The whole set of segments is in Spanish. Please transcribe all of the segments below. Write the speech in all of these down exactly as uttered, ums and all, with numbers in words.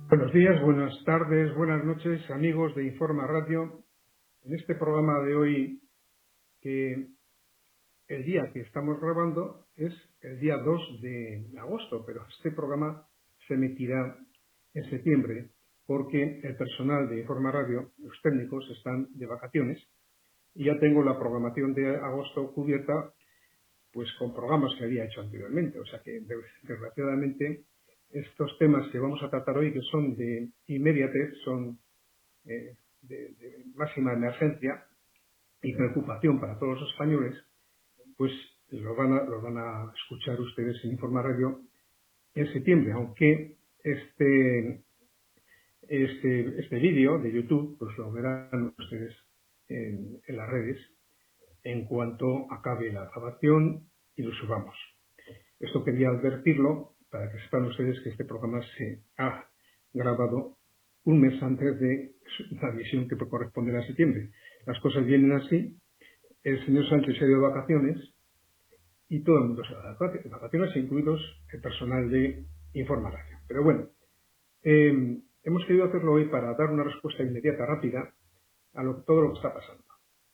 Buenos días, buenas tardes, buenas noches, amigos de Informa Radio. En este programa de hoy, que el día que estamos grabando es el día dos de agosto, pero este programa se emitirá en septiembre porque el personal de Informa Radio, los técnicos, están de vacaciones y ya tengo la programación de agosto cubierta pues con programas que había hecho anteriormente. O sea que, desgraciadamente, estos temas que vamos a tratar hoy, que son de inmediatez, son eh, de, de máxima emergencia y preocupación para todos los españoles, pues lo van a, lo van a escuchar ustedes en Informa Radio en septiembre, aunque este, este, este vídeo de YouTube pues lo verán ustedes en, en las redes en cuanto acabe la grabación y lo subamos. Esto quería advertirlo para que sepan ustedes que este programa se ha grabado un mes antes de la emisión que corresponde a septiembre. Las cosas vienen así. El señor Sánchez se ha ido de vacaciones y todo el mundo se va de vacaciones, incluidos el personal de Informa Radio. Pero bueno, eh, hemos querido hacerlo hoy para dar una respuesta inmediata, rápida, a lo, todo lo que está pasando.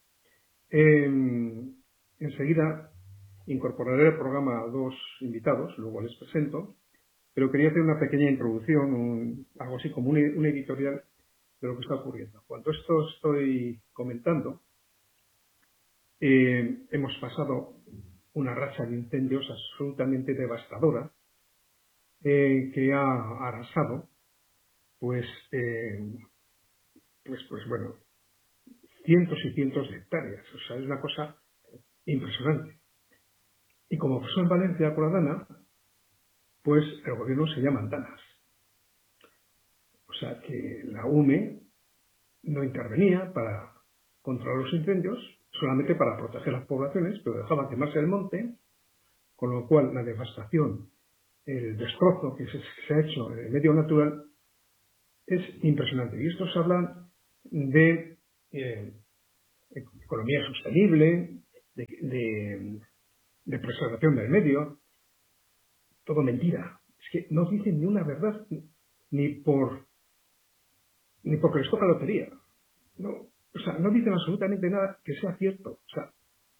Eh, enseguida incorporaré al programa a dos invitados, luego les presento, pero quería hacer una pequeña introducción, un, algo así como un, un editorial de lo que está ocurriendo. Cuando esto estoy comentando, eh, hemos pasado una racha de incendios absolutamente devastadora eh, que ha arrasado, pues, eh, pues, pues bueno, cientos y cientos de hectáreas. O sea, es una cosa impresionante. Y como pasó en Valencia con la Dana, pues el gobierno se llama Danas. O sea que la U M E no intervenía para controlar los incendios, solamente para proteger las poblaciones, pero dejaba quemarse el monte, con lo cual la devastación, el destrozo que se, se ha hecho en el medio natural es impresionante. Y estos hablan de eh, economía sostenible, de, de, de preservación del medio, todo mentira. Es que no dicen ni una verdad, ni por ni porque les toca lotería. No, o sea, no dicen absolutamente nada que sea cierto. O sea,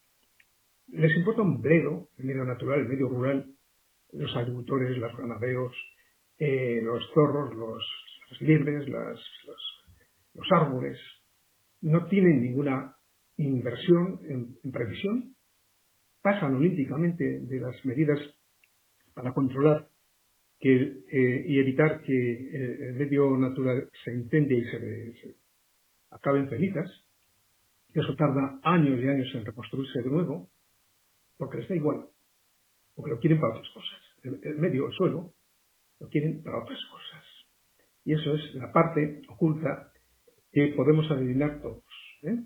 les importa un bledo el medio natural, el medio rural, los agricultores, los ganaderos, eh, los zorros, los, los liebres, las, los, los árboles. No tienen ninguna inversión en, en previsión. Pasan olímpicamente de las medidas para controlar que, eh, y evitar que eh, el medio natural se incendie y se, se acabe en cenizas. Eso tarda años y años en reconstruirse de nuevo, porque les da igual, porque lo quieren para otras cosas. El, el medio, el suelo, lo quieren para otras cosas. Y eso es la parte oculta que podemos adivinar todos, ¿eh?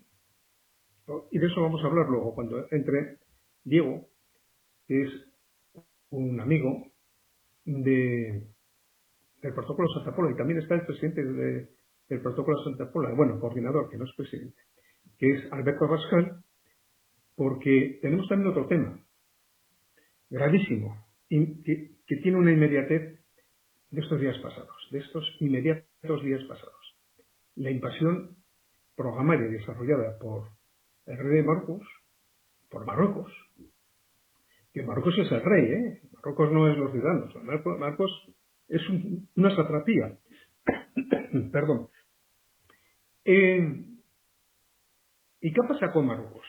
Y de eso vamos a hablar luego, cuando entre Diego, que es un amigo de, del protocolo Santa Pola, y también está el presidente de, del protocolo Santa Pola, bueno, coordinador, que no es presidente, que es Alberto Abascal, porque tenemos también otro tema gravísimo, y que, que tiene una inmediatez de estos días pasados, de estos inmediatos días pasados. La invasión programada y desarrollada por el rey de Marruecos, por Marruecos, que Marruecos es el rey, ¿eh? Marruecos no es los ciudadanos, Marruecos, Marruecos es un, una satrapía. Perdón. Eh, ¿Y qué pasa con Marruecos?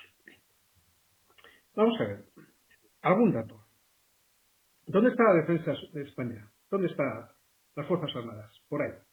Vamos a ver, algún dato. ¿Dónde está la defensa de España? ¿Dónde están las Fuerzas Armadas? Por ahí.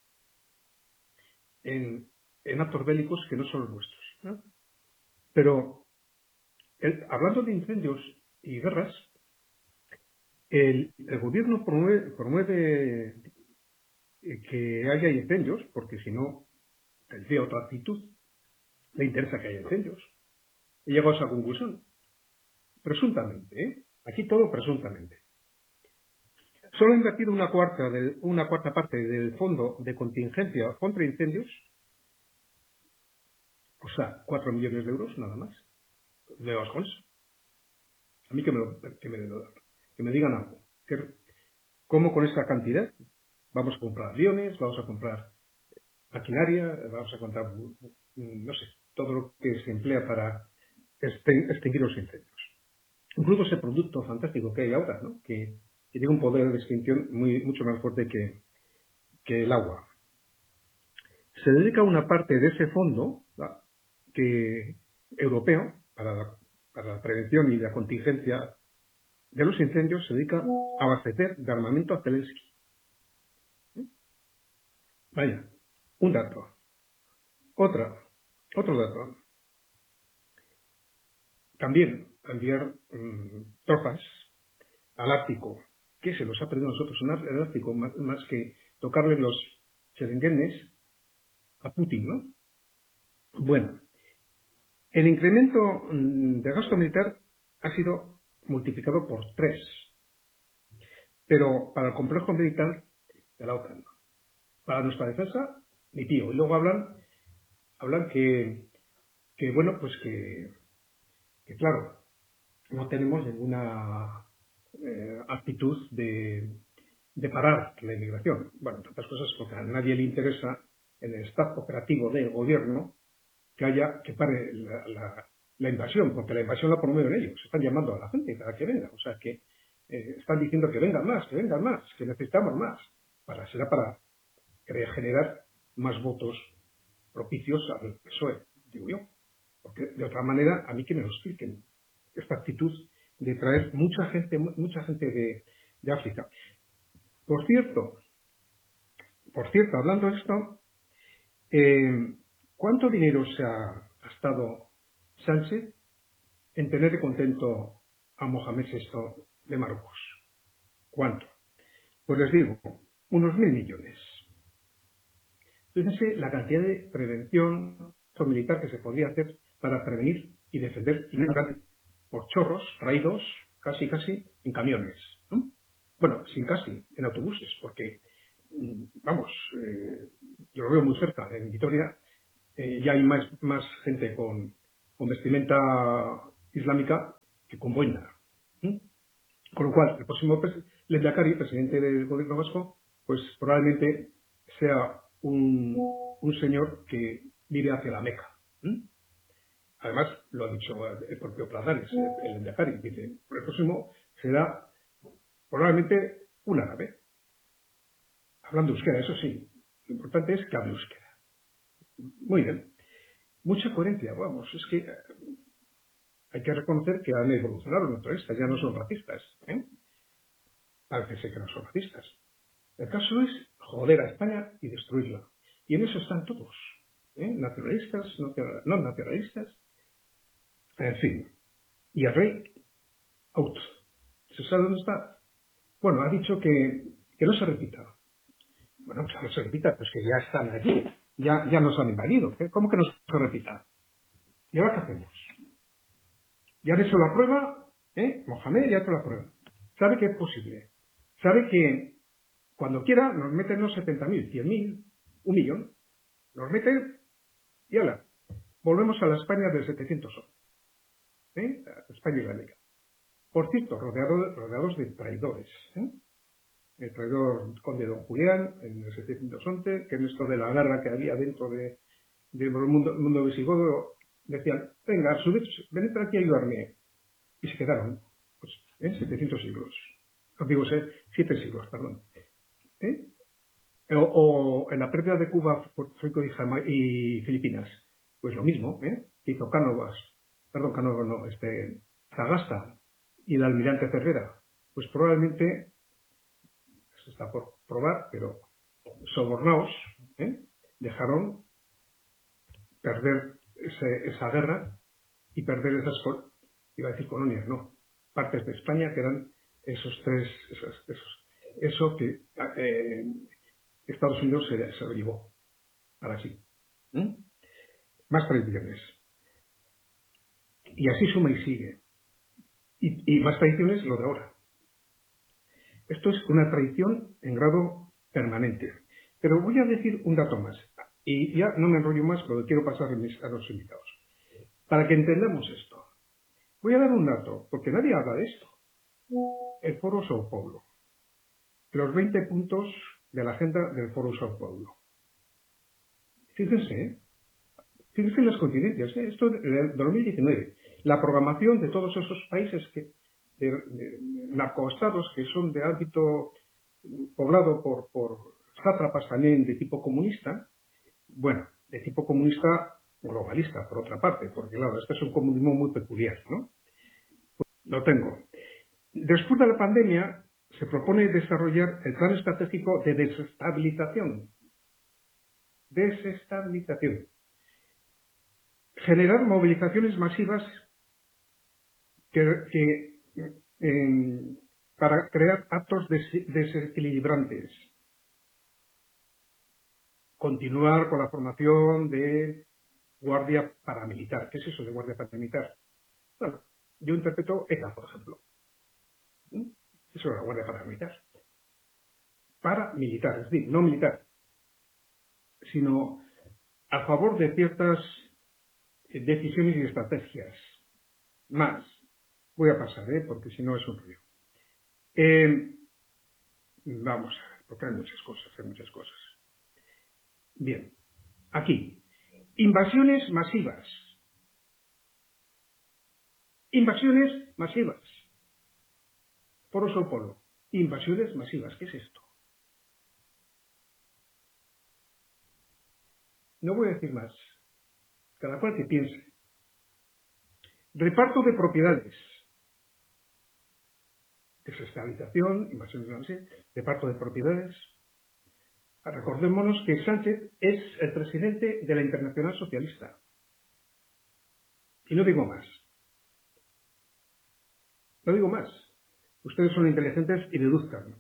En, en actos bélicos que no son los nuestros, ¿no? Pero, el, hablando de incendios y guerras, el, el gobierno promueve, promueve que haya incendios, porque si no, tendría otra actitud. Le interesa que haya incendios. He llegado a esa conclusión. Presuntamente, ¿eh? Aquí todo presuntamente. Solo ha invertido una cuarta, de, una cuarta parte del fondo de contingencia contra incendios, o sea, cuatro millones de euros, nada más. De los con eso. A mí que me, lo, que me, que me digan algo. Que, ¿Cómo con esta cantidad? Vamos a comprar aviones, vamos a comprar maquinaria, vamos a comprar, no sé, todo lo que se emplea para extinguir los incendios. Incluso ese producto fantástico que hay ahora, ¿no? que, que tiene un poder de extinción muy, mucho más fuerte que, que el agua. Se dedica una parte de ese fondo ¿va? que europeo para la, para la prevención y la contingencia de los incendios, se dedica a abastecer de armamento a Zelensky. Vaya, un dato. Otra, otro dato. También enviar mmm, tropas al Ártico. ¿Qué se los ha perdido a nosotros en el Ártico? Más, más que tocarle los cherenguenes a Putin, ¿no? Bueno, el incremento de gasto militar ha sido multiplicado por tres, pero para el complejo militar de la OTAN. Para nuestra defensa, ni tío. Y luego hablan, hablan que, que bueno, pues que, que claro, no tenemos ninguna eh, actitud de, de parar la inmigración. Bueno, entre otras cosas porque a nadie le interesa en el staff operativo del gobierno que haya que pare la, la, la invasión, porque la invasión la promueven ellos. Están llamando a la gente para que venga. O sea que eh, están diciendo que vengan más, que vengan más, que necesitamos más. Para, será para generar más votos propicios al P S O E, digo yo. Porque de otra manera, a mí que me lo expliquen. Esta actitud de traer mucha gente, mucha gente de, de África. Por cierto, por cierto, hablando de esto, eh, ¿cuánto dinero se ha gastado Sánchez en tener contento a Mohamed sexto de Marruecos? ¿Cuánto? Pues les digo, unos mil millones. Fíjense la cantidad de prevención militar que se podría hacer para prevenir y defender por chorros traídos casi casi en camiones, ¿no? Bueno, sin casi, en autobuses, porque, vamos, eh, yo lo veo muy cerca, en Vitoria eh, ya hay más, más gente con, con vestimenta islámica que con boina. ¿eh? Con lo cual, el próximo pres Lehendakari, presidente del gobierno vasco, pues probablemente sea un, un señor que mire hacia la Meca. ¿eh? Además, lo ha dicho el propio Pladares, el Lehendakari, dice, el próximo será probablemente un árabe, hablando euskera, eso sí, lo importante es que hable euskera. Muy bien, mucha coherencia, vamos, es que hay que reconocer que han evolucionado los naturalistas, ya no son racistas, ¿eh? Parece ser que no son racistas. El caso es joder a España y destruirla. Y en eso están todos, ¿eh? Nacionalistas, no nacionalistas, en fin. Y el rey, out. ¿Se sabe dónde está? Bueno, ha dicho que, que no se repita. Bueno, que no se repita, pues que ya están allí. Ya, ya nos han invadido. ¿eh? ¿Cómo que no se repita? ¿Y ahora qué hacemos? Ya han hecho la prueba, ¿eh? Mohamed ya ha hecho la prueba. Sabe que es posible. Sabe que cuando quiera nos meten los setenta mil, cien mil, un millón. Nos meten y ala. Volvemos a la España del setecientos once. ¿eh? España islámica. Por cierto, rodeado, rodeados de traidores. ¿eh? El traidor conde Don Julián en el setecientos once, que en esto de la guerra que había dentro de, del mundo, mundo visigodo, decían, venga, subid, venid aquí a ayudarme. Y se quedaron, pues, ¿eh? setecientos siglos. Os digo, siete siglos, perdón. ¿eh? O, o en la pérdida de Cuba, Puerto Rico y, Jama y Filipinas, pues lo mismo, ¿eh? que hizo Cánovas, perdón, Cánovas no, este, Sagasta y el almirante Cervera, pues probablemente, se está por probar, pero sobornados, ¿eh? dejaron perder ese, esa guerra y perder esas, iba a decir colonias, no, partes de España que eran esos tres, esos, esos, eso que eh, Estados Unidos se, se lo llevó para sí. ¿Mm? Más tradiciones. Y así suma y sigue. Y, y más tradiciones lo de ahora. Esto es una tradición en grado permanente. Pero voy a decir un dato más. Y ya no me enrollo más porque quiero pasar a los invitados. Para que entendamos esto. Voy a dar un dato, porque nadie habla de esto. El Foro Sao Paulo. Los veinte puntos de la agenda del Foro Sao Paulo. Fíjense, ¿eh? Fíjense en las coincidencias, ¿eh? Esto es del dos mil diecinueve. La programación de todos esos países que, de, de narcoestados que son de ámbito poblado por, por sátrapas también de tipo comunista, bueno, de tipo comunista globalista, por otra parte, porque claro, este es un comunismo muy peculiar, ¿no? Lo tengo. Después de la pandemia, se propone desarrollar el plan estratégico de desestabilización. Desestabilización. Generar movilizaciones masivas que, que, eh, para crear actos des- desequilibrantes. Continuar con la formación de guardia paramilitar. ¿Qué es eso de guardia paramilitar? Bueno, yo interpreto E T A, por ejemplo. ¿Mm? Eso es la guardia paramilitar. Paramilitar, es decir, no militar, sino a favor de ciertas eh, decisiones y estrategias. Más. Voy a pasar, ¿eh? Porque si no es un río. Eh, vamos a ver, porque hay muchas cosas, hay muchas cosas. Bien, aquí. Invasiones masivas. Invasiones masivas. Foro Sao Paulo. Invasiones masivas. ¿Qué es esto? No voy a decir más. Cada cual que piense. Reparto de propiedades. Desestabilización, invasiones masivas, reparto de propiedades. Recordémonos que Sánchez es el presidente de la Internacional Socialista. Y no digo más. No digo más. Ustedes son inteligentes y deduzcan.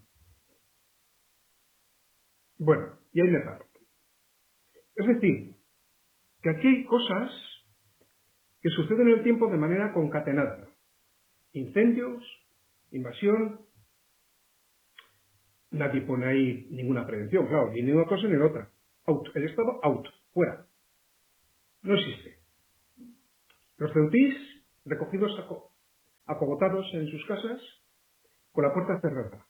Bueno, y ahí me paro. Es decir, que aquí hay cosas que suceden en el tiempo de manera concatenada. Incendios, invasión, nadie pone ahí ninguna prevención, claro, ni una cosa ni la otra. Out. El Estado, out. Fuera. No existe. Los ceutís, recogidos, aco- acogotados en sus casas, con la puerta cerrada.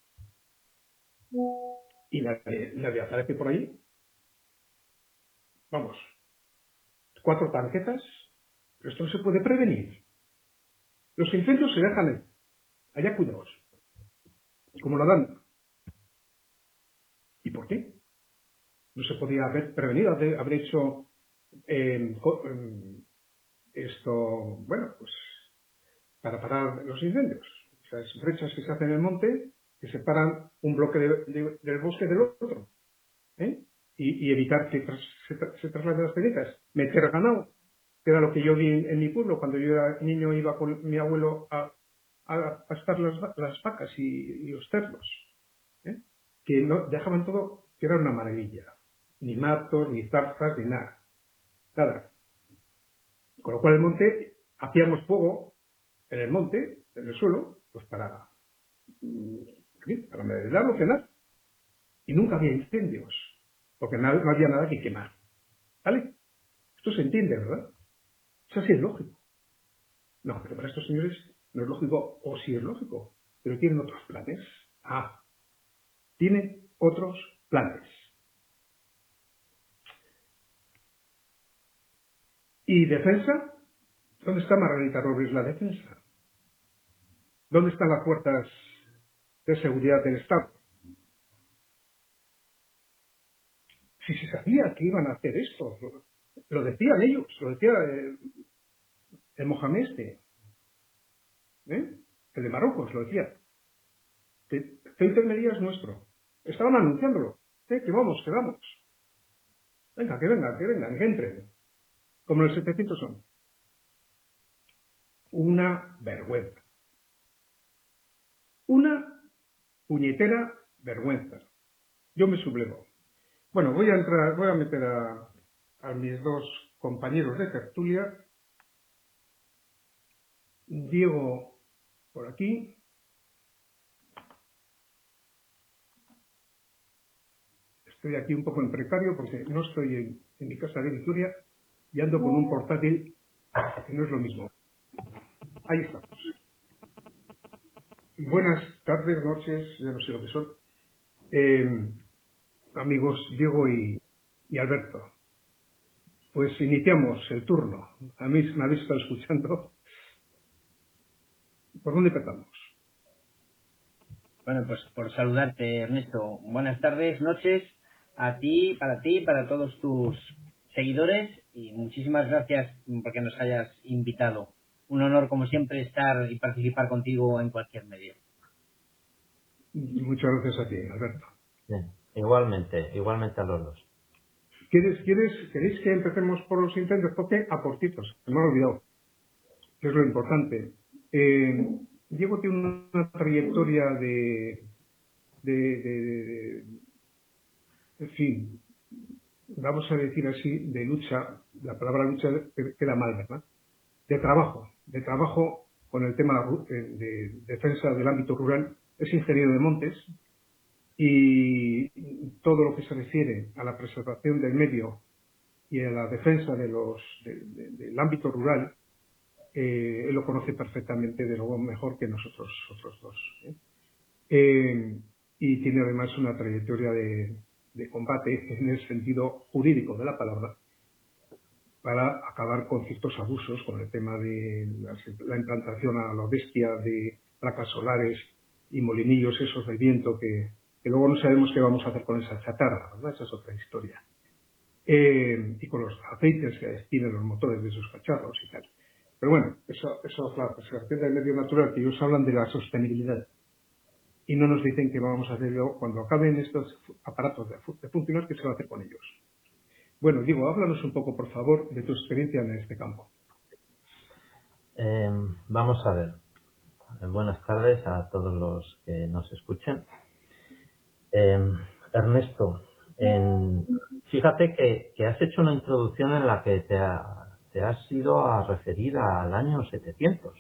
Y nadie, nadie aparece por ahí. Vamos, cuatro tanquetas. Pero esto no se puede prevenir. Los incendios se dejan ahí. Allá cuidados. Como la dan. ¿Y por qué? No se podía haber prevenido, haber, haber hecho eh, co- eh, esto, bueno, pues para parar los incendios. Esas brechas que se hacen en el monte, que separan un bloque de- de- del bosque del otro. ¿Eh? Y, y evitar que tras- se, tra- se trasladen las cenizas. Meter ganado, que era lo que yo vi en, en mi pueblo. Cuando yo era niño iba con mi abuelo a, a pastar las, va- las vacas y, y los cerdos. ¿Eh? Que no, dejaban todo, que era una maravilla. Ni matos, ni zarzas, ni nada. Nada. Con lo cual el monte, hacíamos fuego en el monte, en el suelo, pues para, mm, en fin, para merendar o cenar. Y nunca había incendios, porque no, no había nada que quemar. ¿Vale? Esto se entiende, ¿verdad? Eso sí es lógico. No, pero para estos señores no es lógico, o sí es lógico, pero tienen otros planes. Ah, tienen otros planes. ¿Y defensa? ¿Dónde está Margarita Robles la defensa? ¿Dónde están las fuerzas de seguridad del Estado? Si se sabía que iban a hacer esto, lo, lo decían ellos, lo decía eh, el Mohamed este, ¿eh? El de Marruecos, lo decía. Que Ceuta y Melilla es nuestro. Estaban anunciándolo. ¿Eh? Que vamos, que vamos. Venga, que vengan, que vengan, que entren. Como en el setecientos once. Una vergüenza. Una puñetera vergüenza. Yo me sublevo. Bueno, voy a entrar, voy a meter a, a mis dos compañeros de tertulia. Diego por aquí. Estoy aquí un poco en precario porque no estoy en, en mi casa de Vitoria y ando con un portátil que no es lo mismo. Ahí estamos. Buenas tardes, noches, ya no sé lo que son. Eh, amigos Diego y, y Alberto. Pues iniciamos el turno. A mí me habéis estado escuchando. ¿Por dónde empezamos? Bueno, pues por saludarte, Ernesto. Buenas tardes, noches a ti, para ti, para todos tus seguidores y muchísimas gracias porque nos hayas invitado. Un honor, como siempre, estar y participar contigo en cualquier medio. Muchas gracias a ti, Alberto. Bien, igualmente, igualmente a los dos. ¿Quieres, quieres, ¿Queréis que empecemos por los intentos? Porque aportitos, se me ha olvidado, que es lo importante. Eh, Diego tiene una trayectoria de, de, de, de, en fin, vamos a decir así, de lucha, la palabra lucha queda mal, ¿verdad? De trabajo, de trabajo con el tema de defensa del ámbito rural. Es ingeniero de montes y todo lo que se refiere a la preservación del medio y a la defensa de los, de, de, del ámbito rural, eh, él lo conoce perfectamente, de lo mejor que nosotros otros dos. ¿eh? Eh, y tiene además una trayectoria de, de combate en el sentido jurídico de la palabra para acabar con ciertos abusos con el tema de las, la implantación a la bestia de placas solares y molinillos esos de viento que, que luego no sabemos qué vamos a hacer con esa chatarra, ¿verdad? Esa es otra historia. Eh, y con los aceites que tienen los motores de esos cacharros y tal. Pero bueno, eso, eso es la preservación del medio natural, que ellos hablan de la sostenibilidad y no nos dicen que vamos a hacerlo cuando acaben estos aparatos de, de funcionar, ¿qué se va a hacer con ellos? Bueno, Diego, háblanos un poco, por favor, de tu experiencia en este campo. Eh, vamos a ver. Eh, buenas tardes a todos los que nos escuchen. Eh, Ernesto, en, fíjate que, que has hecho una introducción en la que te, ha, te has ido a referir al año setecientos.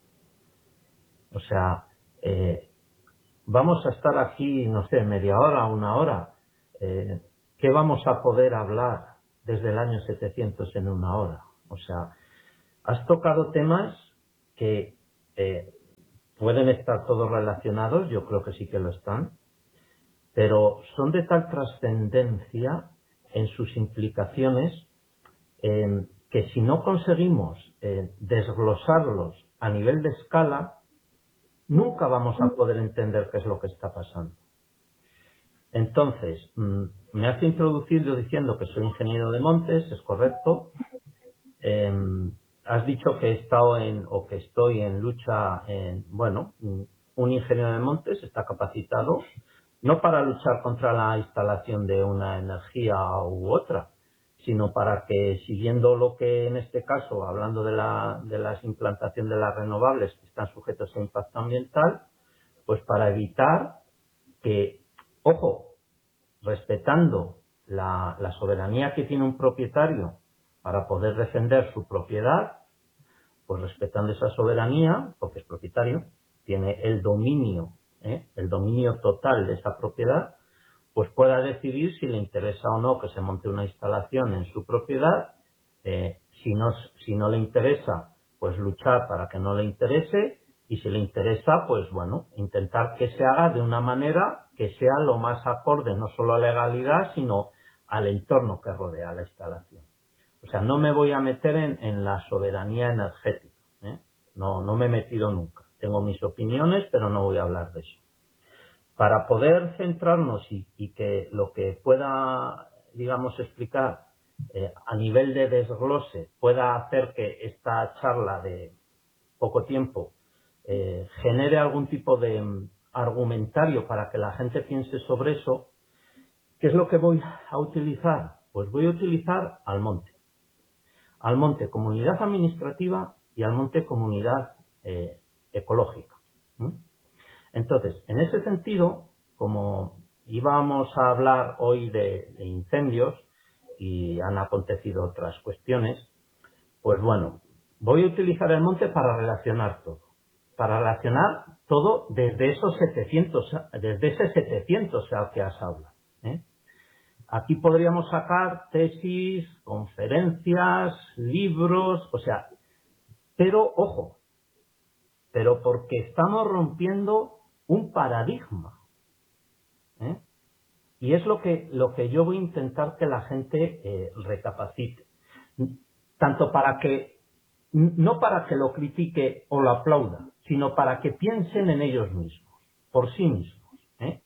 O sea, eh, vamos a estar aquí, no sé, media hora, una hora. Eh, ¿Qué vamos a poder hablar desde el año setecientos en una hora? O sea, has tocado temas que eh, pueden estar todos relacionados, yo creo que sí que lo están, pero son de tal trascendencia en sus implicaciones eh, que si no conseguimos eh, desglosarlos a nivel de escala, nunca vamos a poder entender qué es lo que está pasando. Entonces, mmm, me has introducido diciendo que soy ingeniero de montes, es correcto. Eh, has dicho que he estado en, o que estoy en lucha en, bueno, un ingeniero de montes está capacitado no para luchar contra la instalación de una energía u otra, sino para que, siguiendo lo que en este caso, hablando de la, de la implantación de las renovables que están sujetos a impacto ambiental, pues para evitar que, ojo, respetando la, la soberanía que tiene un propietario para poder defender su propiedad, pues respetando esa soberanía, porque es propietario, tiene el dominio, ¿eh? el dominio total de esa propiedad, pues pueda decidir si le interesa o no que se monte una instalación en su propiedad, eh, si no, si no le interesa, pues luchar para que no le interese, y si le interesa, pues bueno, intentar que se haga de una manera que sea lo más acorde no solo a la legalidad, sino al entorno que rodea la instalación. O sea, no me voy a meter en, en la soberanía energética, ¿eh? No, no me he metido nunca. Tengo mis opiniones, pero no voy a hablar de eso. Para poder centrarnos y, y que lo que pueda, digamos, explicar eh, a nivel de desglose pueda hacer que esta charla de poco tiempo eh, genere algún tipo de mm, argumentario para que la gente piense sobre eso, ¿qué es lo que voy a utilizar? Pues voy a utilizar Almonte. Almonte comunidad administrativa y Almonte comunidad eh, ecológica. ¿Mm? Entonces, en ese sentido, como íbamos a hablar hoy de, de incendios y han acontecido otras cuestiones, pues bueno, voy a utilizar el monte para relacionar todo. Para relacionar todo desde esos setecientos, desde ese setecientos al que has hablado, ¿eh? Aquí podríamos sacar tesis, conferencias, libros, o sea, pero ojo, pero porque estamos rompiendo un paradigma, ¿eh? Y es lo que, lo que yo voy a intentar que la gente eh, recapacite. Tanto para que, no para que lo critique o lo aplauda, sino para que piensen en ellos mismos, por sí mismos. ¿eh?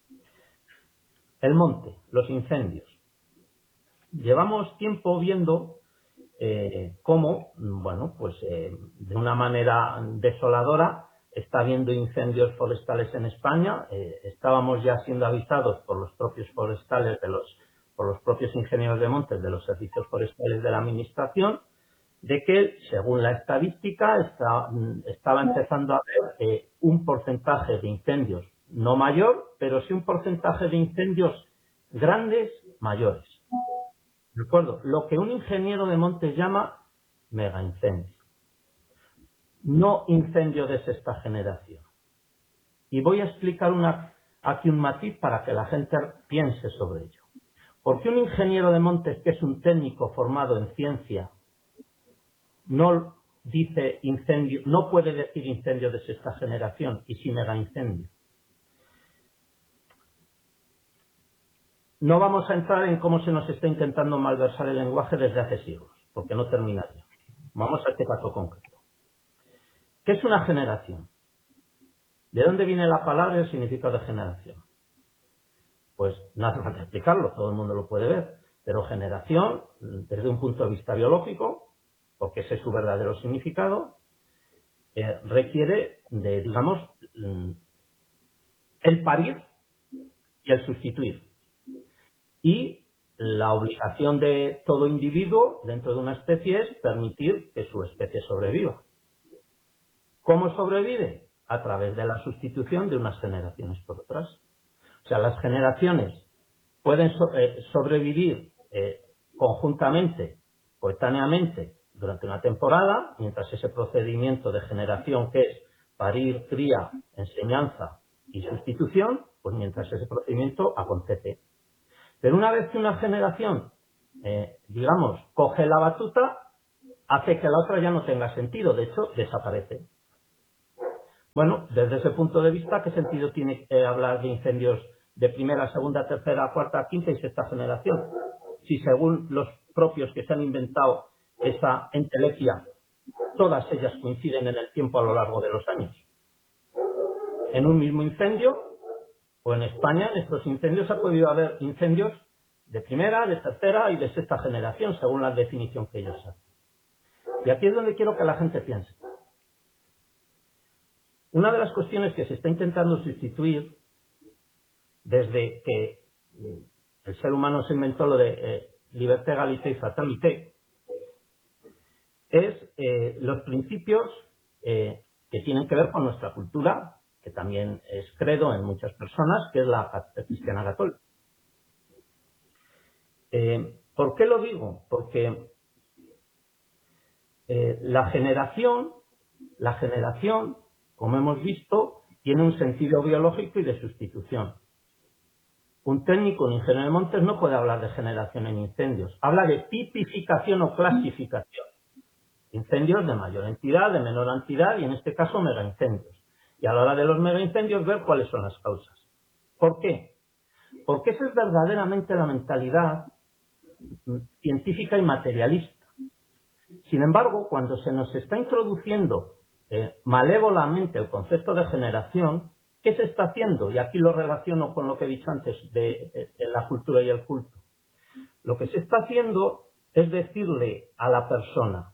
El monte, los incendios. Llevamos tiempo viendo eh, cómo, bueno, pues eh, de una manera desoladora está habiendo incendios forestales en España. Eh, estábamos ya siendo avisados por los propios forestales, de los, por los propios ingenieros de montes de los servicios forestales de la Administración, de que, según la estadística, está, estaba empezando a haber eh, un porcentaje de incendios no mayor, pero sí un porcentaje de incendios grandes mayores. ¿De acuerdo? Lo que un ingeniero de montes llama mega incendio, no incendio de sexta generación. Y voy a explicar una, aquí un matiz para que la gente piense sobre ello. Porque un ingeniero de montes, que es un técnico formado en ciencia, no dice incendio, no puede decir incendio de sexta generación y sí mega incendio. No vamos a entrar en cómo se nos está intentando malversar el lenguaje desde hace siglos, porque no terminaría. Vamos a este caso concreto. ¿Qué es una generación? ¿De dónde viene la palabra y el significado de generación? Pues no hace falta explicarlo, todo el mundo lo puede ver. Pero generación, desde un punto de vista biológico, porque ese es su verdadero significado, eh, requiere de, digamos, el parir y el sustituir. Y la obligación de todo individuo dentro de una especie es permitir que su especie sobreviva. ¿Cómo sobrevive? A través de la sustitución de unas generaciones por otras. O sea, las generaciones pueden so eh, sobrevivir eh, conjuntamente, coetáneamente, durante una temporada, mientras ese procedimiento de generación, que es parir, cría, enseñanza y sustitución, pues mientras ese procedimiento acontece. Pero una vez que una generación, eh, digamos, coge la batuta, hace que la otra ya no tenga sentido, de hecho, desaparece. Bueno, desde ese punto de vista, ¿qué sentido tiene eh, hablar de incendios de primera, segunda, tercera, cuarta, quinta y sexta generación? Si según los propios que se han inventado esa entelequia, todas ellas coinciden en el tiempo a lo largo de los años. En un mismo incendio, o en España, en estos incendios ha podido haber incendios de primera, de tercera y de sexta generación, según la definición que ellos hacen. Y aquí es donde quiero que la gente piense. Una de las cuestiones que se está intentando sustituir desde que el ser humano se inventó lo de eh, liberté, égalité y fraternité, es eh, los principios eh, que tienen que ver con nuestra cultura, que también es credo en muchas personas, que es la cristiana católica. Eh, ¿Por qué lo digo? Porque eh, la generación, la generación, como hemos visto, tiene un sentido biológico y de sustitución. Un técnico, un ingeniero de montes, no puede hablar de generación en incendios. Habla de tipificación o clasificación. Incendios de mayor entidad, de menor entidad y en este caso megaincendios. Y a la hora de los megaincendios ver cuáles son las causas. ¿Por qué? Porque esa es verdaderamente la mentalidad científica y materialista. Sin embargo, cuando se nos está introduciendo eh, malévolamente el concepto de generación, ¿qué se está haciendo? Y aquí lo relaciono con lo que he dicho antes de, de, de la cultura y el culto. Lo que se está haciendo es decirle a la persona: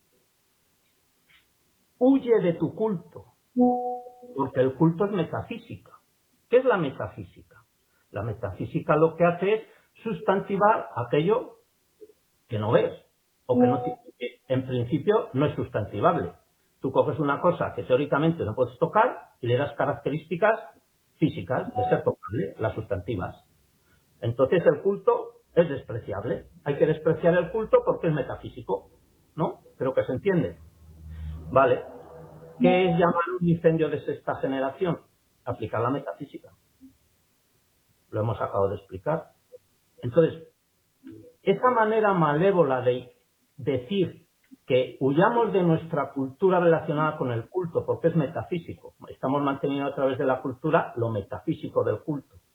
huye de tu culto, porque el culto es metafísica. ¿Qué es la metafísica? La metafísica lo que hace es sustantivar aquello que no ves, o que, no, que en principio no es sustantivable. Tú coges una cosa que teóricamente no puedes tocar y le das características físicas de ser tocable, las sustantivas. Entonces el culto es despreciable. Hay que despreciar el culto porque es metafísico, ¿no? Creo que se entiende. Vale. ¿Qué es llamar un incendio de sexta generación? Aplicar la metafísica. Lo hemos acabado de explicar. Entonces, esa manera malévola de decir que huyamos de nuestra cultura relacionada con el culto, porque es metafísico. Estamos manteniendo a través de la cultura lo metafísico del culto.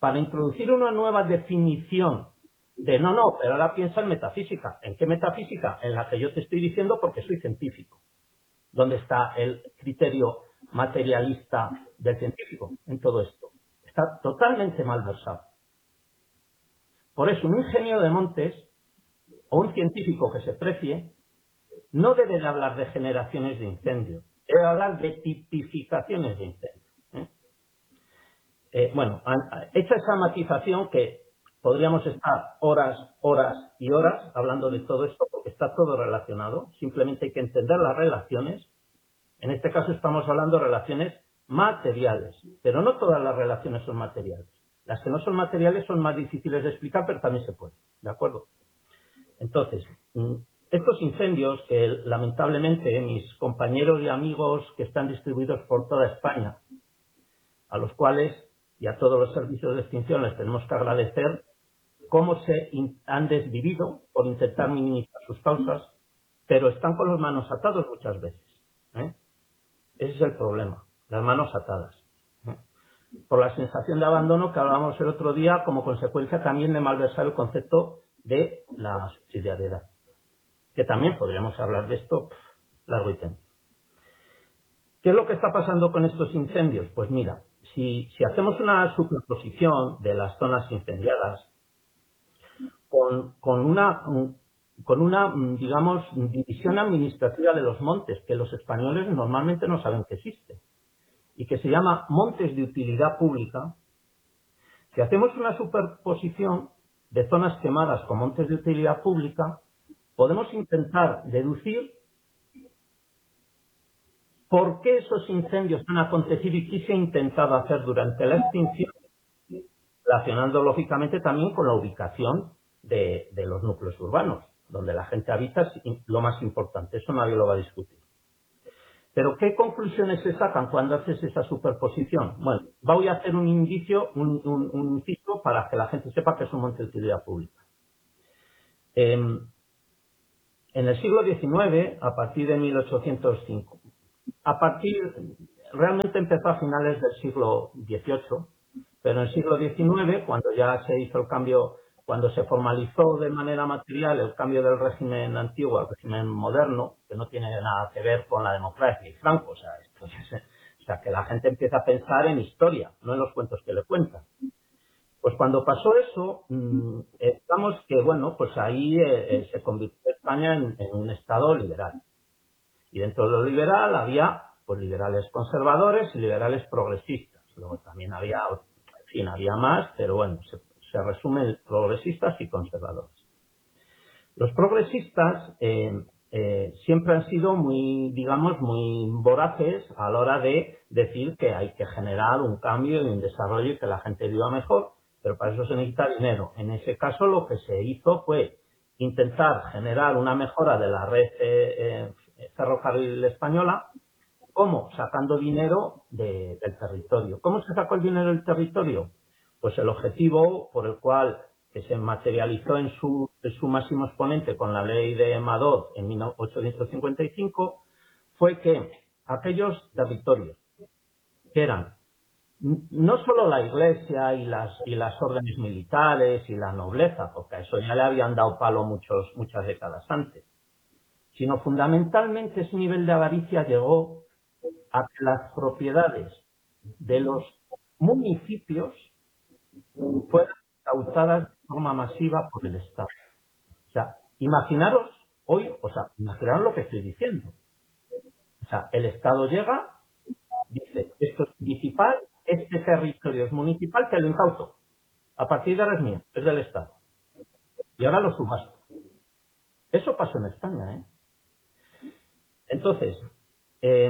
para introducir una nueva definición de no, no, pero ahora piensa en metafísica. ¿En qué metafísica? En la que yo te estoy diciendo porque soy científico. ¿Dónde está el criterio materialista del científico en todo esto? Está totalmente malversado. Por eso, un ingeniero de montes o un científico que se precie no debe de hablar de generaciones de incendios, debe hablar de tipificaciones de incendios. ¿eh? Eh, bueno, hecha esa matización, que podríamos estar horas, horas y horas hablando de todo esto porque está todo relacionado, simplemente hay que entender las relaciones. En este caso estamos hablando de relaciones materiales, pero no todas las relaciones son materiales. Las que no son materiales son más difíciles de explicar, pero también se puede, ¿de acuerdo? Entonces, estos incendios que lamentablemente mis compañeros y amigos que están distribuidos por toda España, a los cuales y a todos los servicios de extinción les tenemos que agradecer cómo se han desvivido por intentar minimizar sus causas, pero están con las manos atadas muchas veces. ¿eh? Ese es el problema, las manos atadas. ¿eh? Por la sensación de abandono que hablábamos el otro día, como consecuencia también de malversar el concepto de la subsidiariedad. Que también podríamos hablar de esto pff, largo y tendido. ¿Qué es lo que está pasando con estos incendios? Pues mira, si, si hacemos una superposición de las zonas incendiadas con, con una, con una, digamos, división administrativa de los montes, que los españoles normalmente no saben que existe, y que se llama montes de utilidad pública, si hacemos una superposición de zonas quemadas con montes de utilidad pública, podemos intentar deducir por qué esos incendios han acontecido y qué se ha intentado hacer durante la extinción, relacionando lógicamente también con la ubicación de, de los núcleos urbanos, donde la gente habita, es lo más importante, eso nadie lo va a discutir. Pero ¿qué conclusiones se sacan cuando haces esa superposición? Bueno, voy a hacer un indicio, un, un, un inciso para que la gente sepa que es un monte de utilidad pública. Eh, en el siglo diecinueve, a partir de mil ochocientos cinco, a partir, realmente empezó a finales del siglo dieciocho, pero en el siglo diecinueve, cuando ya se hizo el cambio, cuando se formalizó de manera material el cambio del régimen antiguo al régimen moderno, que no tiene nada que ver con la democracia y Franco, o sea, esto es, o sea, que la gente empieza a pensar en historia, no en los cuentos que le cuentan. Pues cuando pasó eso, mmm, estamos que, bueno, pues ahí eh, eh, se convirtió España en, en un Estado liberal. Y dentro de lo liberal había pues liberales conservadores y liberales progresistas. Luego también había, en fin, había más, pero bueno, se, se resumen progresistas y conservadores. Los progresistas eh, eh, siempre han sido muy, digamos, muy voraces a la hora de decir que hay que generar un cambio y un desarrollo y que la gente viva mejor, pero para eso se necesita dinero. En ese caso lo que se hizo fue intentar generar una mejora de la red eh, eh, ferrocarril española. ¿Cómo? Sacando dinero de, del territorio. ¿Cómo se sacó el dinero del territorio? Pues el objetivo por el cual que se materializó en su, en su máximo exponente con la ley de Madoz en mil ochocientos cincuenta y cinco fue que aquellos territorios que eran no solo la Iglesia y las, y las órdenes militares y la nobleza, porque a eso ya le habían dado palo muchos, muchas décadas antes, sino fundamentalmente ese nivel de avaricia llegó a que las propiedades de los municipios fueran incautadas de forma masiva por el Estado. O sea, imaginaros hoy, o sea, imaginaros lo que estoy diciendo. O sea, el Estado llega, dice, esto es municipal, este territorio es municipal, te lo incauto. A partir de ahora es mío, es del Estado. Y ahora lo subasto. Eso pasó en España, ¿eh? Entonces, eh,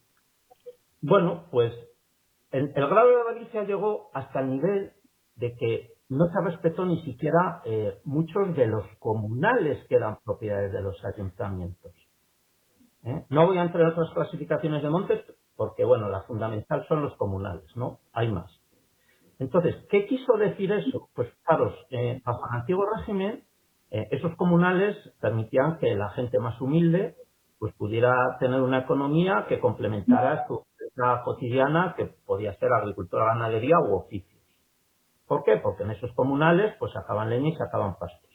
bueno, pues el, el grado de avaricia llegó hasta el nivel de que no se respetó ni siquiera eh, muchos de los comunales que eran propiedades de los ayuntamientos. ¿eh? No voy a entrar en otras clasificaciones de montes porque, bueno, la fundamental son los comunales, ¿no? Hay más. Entonces, ¿qué quiso decir eso? Pues, claro, eh, bajo el antiguo régimen, eh, esos comunales permitían que la gente más humilde pues pudiera tener una economía que complementara su vida cotidiana, que podía ser agricultura, ganadería u oficios. ¿Por qué? Porque en esos comunales pues sacaban leña y sacaban pastos.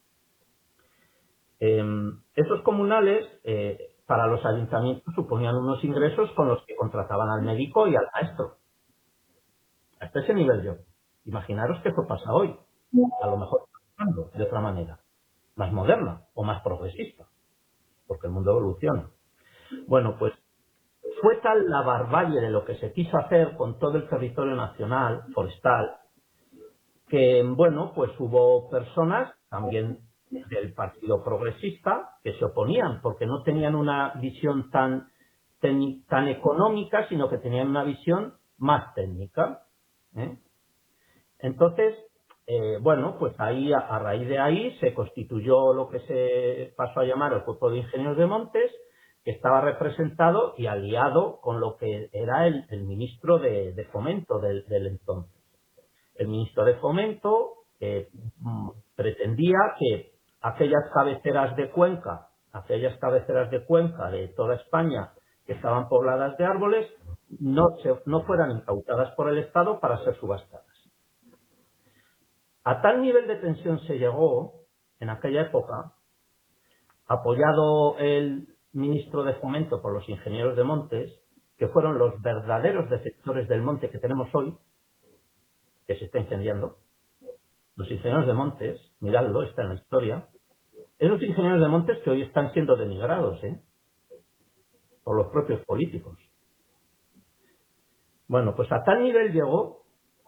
Eh, esos comunales eh, para los ayuntamientos suponían unos ingresos con los que contrataban al médico y al maestro. Hasta ese nivel yo. Imaginaros que eso pasa hoy. A lo mejor de otra manera. Más moderna o más progresista. Porque el mundo evoluciona. Bueno, pues fue tal la barbarie de lo que se quiso hacer con todo el territorio nacional, forestal, que, bueno, pues hubo personas también del Partido Progresista que se oponían porque no tenían una visión tan, ten, tan económica, sino que tenían una visión más técnica. ¿eh? Entonces, eh, bueno, pues ahí, a, a raíz de ahí, se constituyó lo que se pasó a llamar el Cuerpo de Ingenieros de Montes, que estaba representado y aliado con lo que era el, el ministro de, de Fomento del, del entonces. El ministro de Fomento eh, pretendía que aquellas cabeceras de cuenca, aquellas cabeceras de cuenca de toda España que estaban pobladas de árboles, no, se, no fueran incautadas por el Estado para ser subastadas. A tal nivel de tensión se llegó en aquella época, apoyado el ministro de Fomento por los ingenieros de Montes, que fueron los verdaderos defensores del monte que tenemos hoy, que se está incendiando. Los ingenieros de Montes, miradlo, está en la historia, esos ingenieros de Montes que hoy están siendo denigrados, ¿eh? por los propios políticos. Bueno, pues a tal nivel llegó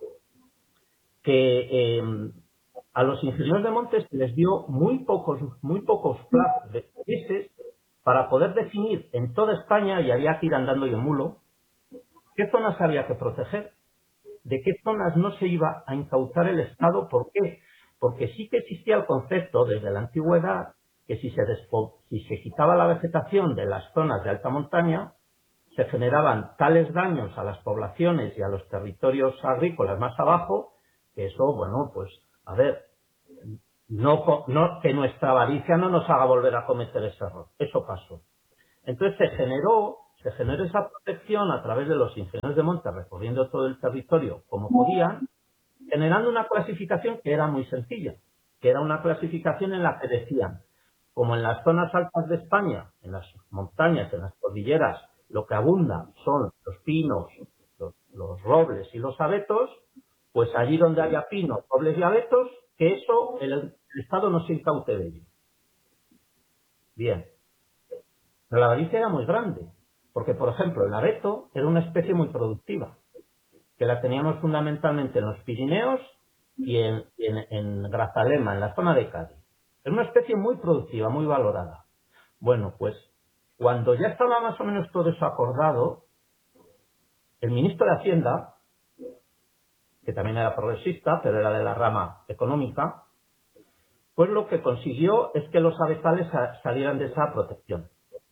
que eh, a los ingenieros de Montes les dio muy pocos, muy pocos plazos de meses para poder definir en toda España, y había que ir andando y en mulo, qué zonas había que proteger, de qué zonas no se iba a incautar el Estado. ¿Por qué? Porque sí que existía el concepto desde la antigüedad que si se, despo si se quitaba la vegetación de las zonas de alta montaña, se generaban tales daños a las poblaciones y a los territorios agrícolas más abajo, que eso, bueno, pues, a ver, no, no, que nuestra avaricia no nos haga volver a cometer ese error. Eso pasó. Entonces se generó, se generó esa protección a través de los ingenieros de monte recorriendo todo el territorio como podían, generando una clasificación que era muy sencilla, que era una clasificación en la que decían, como en las zonas altas de España, en las montañas, en las cordilleras, lo que abunda son los pinos, los, los robles y los abetos, pues allí donde haya pinos, robles y abetos, que eso el, el Estado no se incaute de ello. Bien. Pero la avaricia era muy grande, porque, por ejemplo, el abeto era una especie muy productiva, que la teníamos fundamentalmente en los Pirineos y en, en, en Grazalema, en la zona de Cádiz. Era una especie muy productiva, muy valorada. Bueno, pues cuando ya estaba más o menos todo eso acordado, el ministro de Hacienda, que también era progresista, pero era de la rama económica, pues lo que consiguió es que los avezales salieran de esa protección.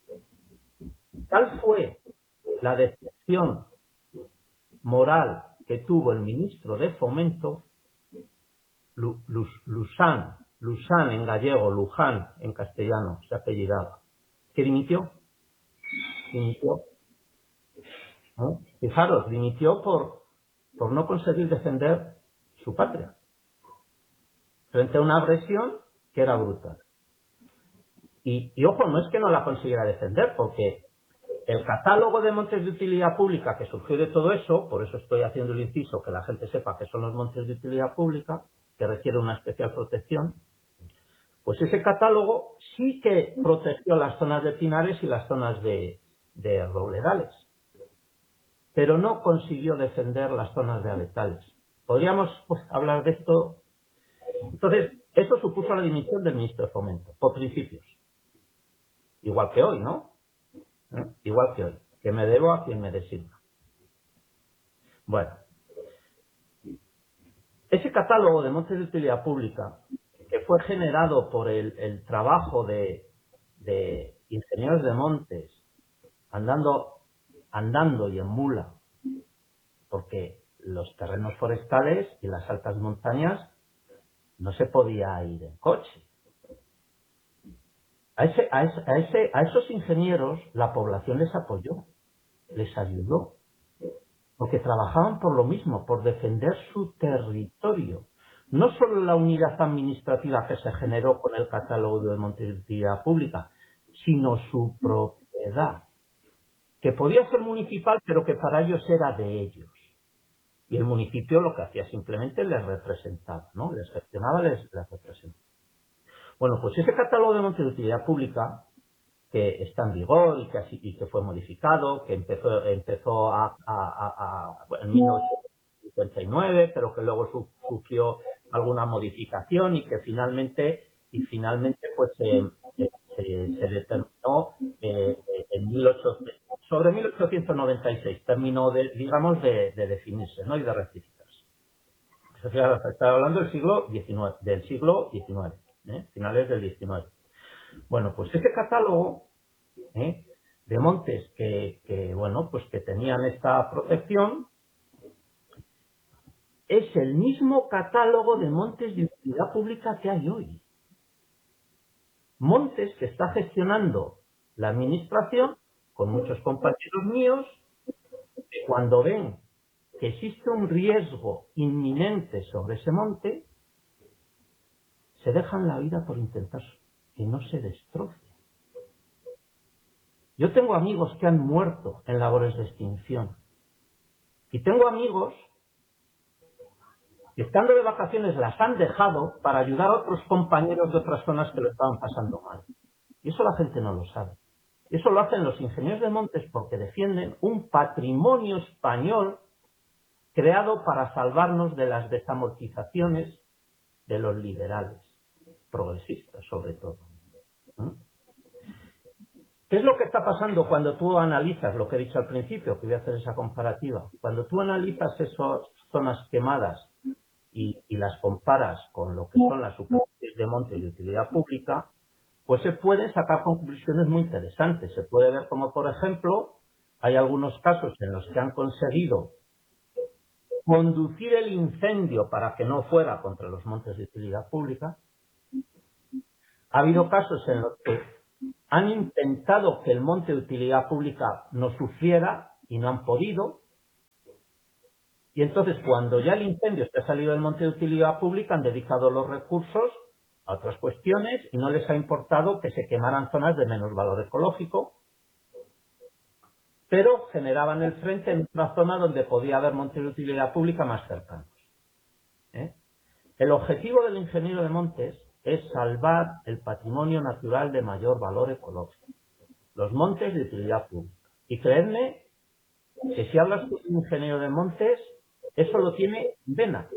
Tal fue la decepción moral que tuvo el ministro de Fomento, Lusán, Lusán en gallego, Luján en castellano, se apellidaba, que dimitió. Dimitió. ¿no? Fijaros, dimitió por, por no conseguir defender su patria, frente a una agresión que era brutal. Y, y ojo, no es que no la consiguiera defender, porque el catálogo de montes de utilidad pública que surgió de todo eso, por eso estoy haciendo el inciso que la gente sepa que son los montes de utilidad pública, que requieren una especial protección, pues ese catálogo sí que protegió las zonas de pinares y las zonas de, de robledales, pero no consiguió defender las zonas de avetales. Podríamos pues, hablar de esto. Entonces, eso supuso la dimisión del ministro de Fomento, por principios. Igual que hoy, ¿no? ¿Eh? Igual que hoy, que me debo a quien me designa. Bueno, ese catálogo de montes de utilidad pública, que fue generado por el, el trabajo de, de ingenieros de montes, andando, andando y en mula, porque los terrenos forestales y las altas montañas no se podía ir en coche. A, ese, a, ese, a, ese, a esos ingenieros la población les apoyó, les ayudó. porque trabajaban por lo mismo, por defender su territorio. No solo la unidad administrativa que se generó con el catálogo de montes de utilidad pública, sino su propiedad, que podía ser municipal, pero que para ellos era de ellos. Y el municipio lo que hacía simplemente les representaba, ¿no? Les gestionaba, les, les representaba. Bueno, pues ese catálogo de montes de utilidad pública, que está en vigor y que, así, y que fue modificado, que empezó, empezó a, a, a, a bueno, en mil novecientos cincuenta y nueve, pero que luego su, sufrió alguna modificación y que finalmente y finalmente pues eh, eh, se, se determinó eh, en mil ochocientos, sobre mil ochocientos noventa y seis terminó de, digamos de, de definirse, ¿no? Y de rectificarse. Está hablando del siglo diecinueve, del siglo diecinueve, ¿eh? Finales del diecinueve. Bueno, pues ese catálogo ¿eh? de montes que, que, bueno, pues que tenían esta protección es el mismo catálogo de montes de utilidad pública que hay hoy. Montes que está gestionando la administración con muchos compañeros míos que cuando ven que existe un riesgo inminente sobre ese monte, se dejan la vida por intentar que no se destroce. Yo tengo amigos que han muerto en labores de extinción. Y tengo amigos que estando de vacaciones las han dejado para ayudar a otros compañeros de otras zonas que lo estaban pasando mal. Y eso la gente no lo sabe. Eso lo hacen los ingenieros de montes porque defienden un patrimonio español creado para salvarnos de las desamortizaciones de los liberales, progresistas sobre todo. ¿Mm? ¿Qué es lo que está pasando cuando tú analizas lo que he dicho al principio, que voy a hacer esa comparativa? Cuando tú analizas esas zonas quemadas y, y las comparas con lo que son las superficies de monte de utilidad pública, pues se pueden sacar conclusiones muy interesantes. Se puede ver como, por ejemplo, hay algunos casos en los que han conseguido conducir el incendio para que no fuera contra los montes de utilidad pública. Ha habido casos en los que han intentado que el monte de utilidad pública no sufriera y no han podido. Y entonces, cuando ya el incendio está salido del monte de utilidad pública, han dedicado los recursos a otras cuestiones y no les ha importado que se quemaran zonas de menos valor ecológico, pero generaban el frente en una zona donde podía haber montes de utilidad pública más cercanos. ¿eh? El objetivo del ingeniero de montes es salvar el patrimonio natural de mayor valor ecológico, los montes de utilidad pública. Y creedme que si hablas con un ingeniero de montes, eso lo tiene en vena.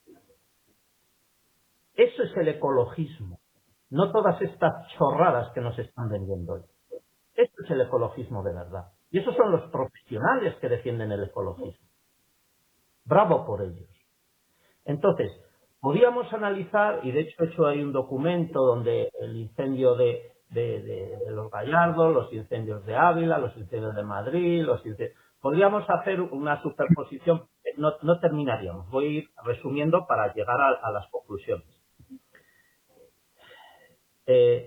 Eso es el ecologismo, no todas estas chorradas que nos están vendiendo hoy. Esto es el ecologismo de verdad. Y esos son los profesionales que defienden el ecologismo. Bravo por ellos. Entonces, podíamos analizar, y de hecho he hecho ahí un documento donde el incendio de, de, de, de los Gallardos, los incendios de Ávila, los incendios de Madrid, los incendios... Podríamos hacer una superposición, no, no terminaríamos. Voy a ir resumiendo para llegar a, a las conclusiones. Eh,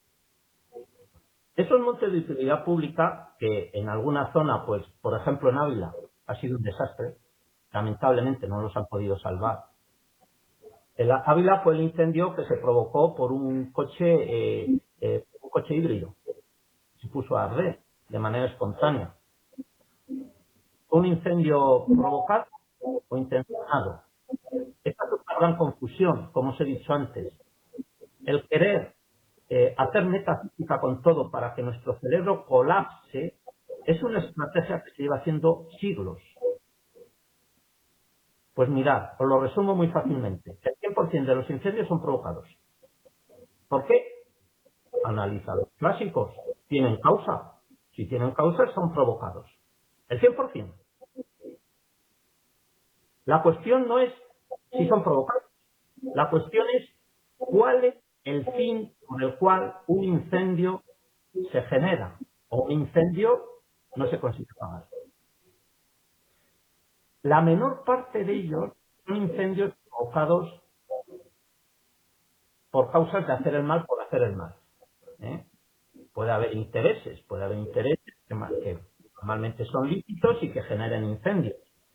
esos montes de utilidad pública, que en alguna zona, pues, por ejemplo en Ávila, ha sido un desastre, lamentablemente no los han podido salvar. El Ávila fue el incendio que se provocó por un coche, eh, eh, un coche híbrido. Se puso a arder de manera espontánea. Un incendio provocado o intencionado. Esta es una gran confusión, como os he dicho antes. El querer eh, hacer metafísica con todo para que nuestro cerebro colapse es una estrategia que se lleva haciendo siglos. Pues mirad, os lo resumo muy fácilmente. El cien por ciento de los incendios son provocados. ¿Por qué? Analiza los clásicos. ¿Tienen causa? Si tienen causa, son provocados. El cien por ciento. La cuestión no es si son provocados. La cuestión es cuál es el fin por el cual un incendio se genera o un incendio no se consigue apagar. La menor parte de ellos son incendios provocados por causas de hacer el mal por hacer el mal. ¿eh? Puede haber intereses, puede haber intereses que, que normalmente son lícitos y que generen incendios.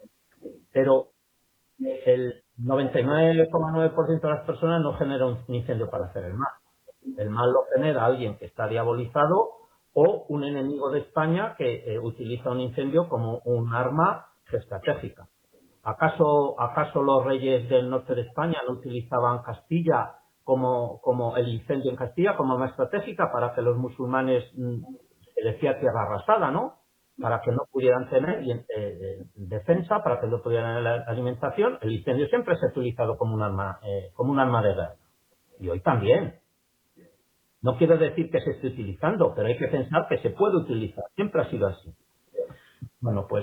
pero el noventa y nueve coma nueve por ciento de las personas no genera un incendio para hacer el mal. El mal lo genera alguien que está diabolizado o un enemigo de España que eh, utiliza un incendio como un arma estratégica. ¿Acaso, ¿Acaso los reyes del norte de España no utilizaban Castilla como, como el incendio en Castilla como arma estratégica para que los musulmanes, mm, se decía tierra arrasada, ¿no? Para que no pudieran tener y, eh, defensa, para que no pudieran tener alimentación? El incendio siempre se ha utilizado como un arma, eh, como un arma de guerra. Y hoy también. No quiero decir que se esté utilizando, pero hay que pensar que se puede utilizar. Siempre ha sido así. Bueno, pues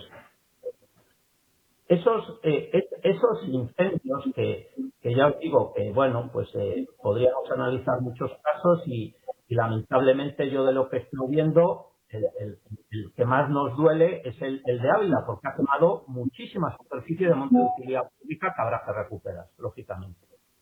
esos eh, es- esos incendios que, que ya os digo que, bueno, pues eh, podríamos analizar muchos casos y, y lamentablemente yo de lo que estoy viendo, el, el- el que más nos duele es el, el de Ávila, porque ha quemado muchísima superficie de monte de utilidad pública que habrá que recuperar, lógicamente.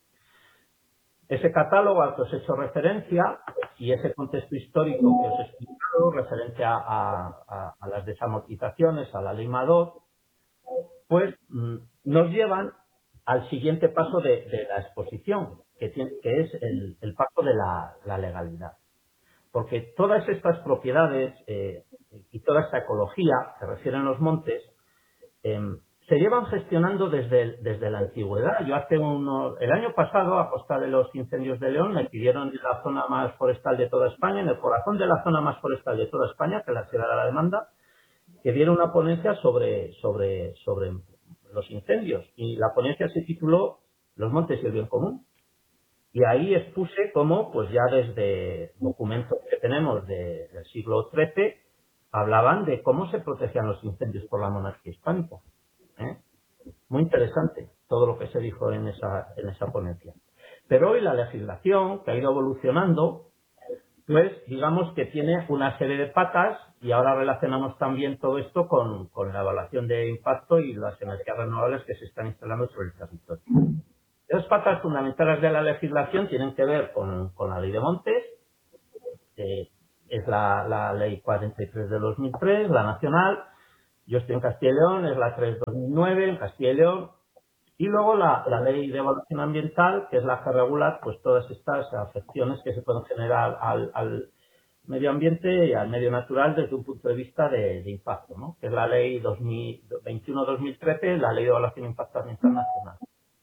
Ese catálogo al que os he hecho referencia y ese contexto histórico que os he explicado, referente a, a- a- a las desamortizaciones, a la ley Madoz, pues mm, nos llevan al siguiente paso de, de la exposición, que, tiene- que es el, el paso de la, la legalidad. Porque todas estas propiedades eh, y toda esta ecología que refieren los montes eh, se llevan gestionando desde, el- desde la antigüedad. Yo hace unos, el año pasado, a costa de los incendios de León, me pidieron en la zona más forestal de toda España, en el corazón de la zona más forestal de toda España, que es la Sierra de la Demanda, que diera una ponencia sobre, sobre, sobre los incendios. Y la ponencia se tituló Los montes y el bien común. Y ahí expuse cómo, pues ya desde documentos que tenemos de- del siglo trece, hablaban de cómo se protegían los incendios por la monarquía hispánica. ¿eh? Muy interesante todo lo que se dijo en esa, en esa ponencia. Pero hoy la legislación, que ha ido evolucionando, pues digamos que tiene una serie de patas y ahora relacionamos también todo esto con, con la evaluación de impacto y las energías renovables que se están instalando sobre el territorio. Las patas fundamentales de la legislación tienen que ver con, con la ley de montes, que es la, la ley cuarenta y tres de dos mil tres, la nacional. Yo estoy en Castilla y León, es la tres de dos mil nueve en Castilla y León. Y luego la, la ley de evaluación ambiental, que es la que regula pues todas estas afecciones que se pueden generar al, al medio ambiente y al medio natural desde un punto de vista de, de impacto, ¿no? Que es la ley dos mil veintiuno dos mil trece, la ley de evaluación de impacto ambiental nacional.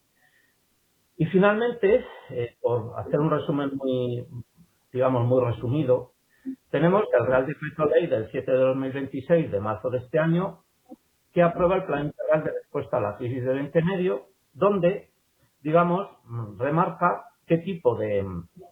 Y finalmente, eh, por hacer un resumen muy, digamos, muy resumido, tenemos el Real Decreto Ley del siete de dos mil veintiséis de marzo de este año, que aprueba el Plan Integral de Respuesta a la Crisis de Oriente Medio, donde, digamos, mm, remarca qué tipo de,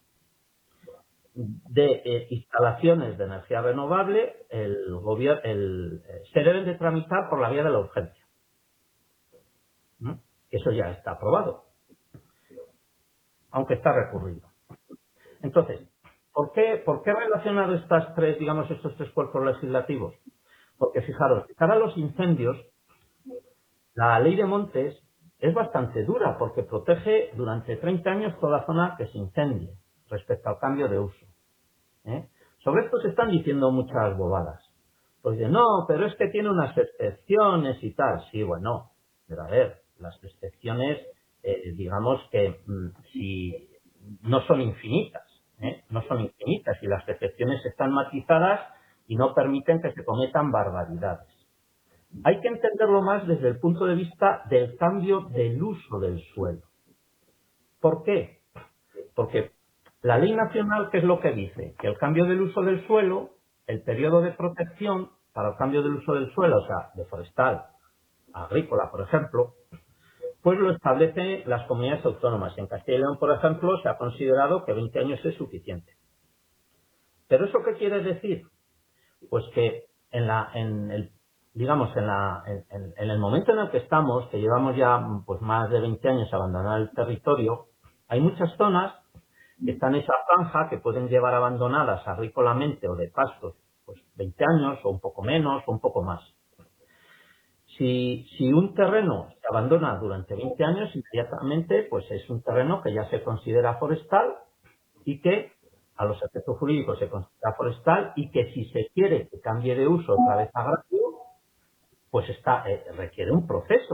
de eh, instalaciones de energía renovable el gobierno el, eh, se deben de tramitar por la vía de la urgencia. ¿no? Eso ya está aprobado, aunque está recurrido. Entonces, ¿por qué, ¿por qué he relacionado estas tres, digamos, estos tres cuerpos legislativos? Porque fijaros, de cara a los incendios, la ley de montes es bastante dura porque protege durante treinta años toda zona que se incendie respecto al cambio de uso. ¿eh? Sobre esto se están diciendo muchas bobadas. Pues de no, pero es que tiene unas excepciones y tal. Sí, bueno, pero a ver, las excepciones, eh, digamos que mm, si no son infinitas, ¿eh? no son infinitas y las excepciones están matizadas y no permiten que se cometan barbaridades. Hay que entenderlo más desde el punto de vista del cambio del uso del suelo. ¿Por qué? Porque la ley nacional, ¿qué es lo que dice? Que el cambio del uso del suelo, el periodo de protección para el cambio del uso del suelo, o sea, de forestal, agrícola, por ejemplo, pues lo establecen las comunidades autónomas. En Castilla y León, por ejemplo, se ha considerado que veinte años es suficiente. ¿Pero eso qué quiere decir? Pues que en la, en el, digamos, en, la, en, en- en el momento en el que estamos, que llevamos ya pues más de veinte años abandonar el territorio, hay muchas zonas que están en esa franja que pueden llevar abandonadas agrícolamente o de pastos, pues veinte años o un poco menos o un poco más. Si, si un terreno se abandona durante veinte años, inmediatamente pues es un terreno que ya se considera forestal y que a los efectos jurídicos se considera forestal y que si se quiere que cambie de uso otra vez agrario, pues está, eh, requiere un proceso.